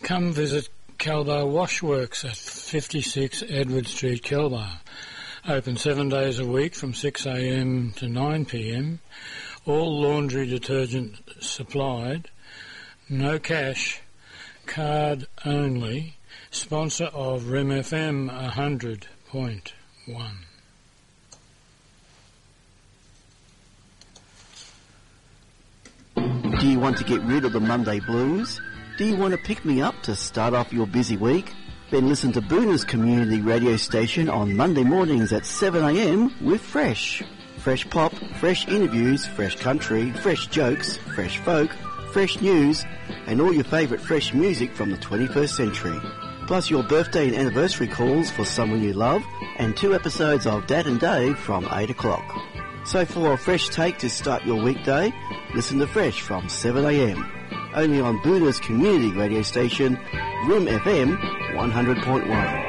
come visit Kelbar Washworks at 56 Edward Street, Kelbar. Open 7 days a week from 6 a.m. to 9 p.m. All laundry detergent supplied. No cash. Card only. Sponsor of REM FM 100.1. Do you want to get rid of the Monday blues? Do you want to pick me up to start off your busy week? Then listen to Boona's community radio station on Monday mornings at 7 a.m. with Fresh. Fresh pop, fresh interviews, fresh country, fresh jokes, fresh folk, fresh news, and all your favourite fresh music from the 21st century. Plus your birthday and anniversary calls for someone you love, and 2 episodes of Dad and Dave from 8 o'clock. So for a fresh take to start your weekday, listen to Fresh from 7 a.m. Only on Boona's community radio station, REM FM 100.1.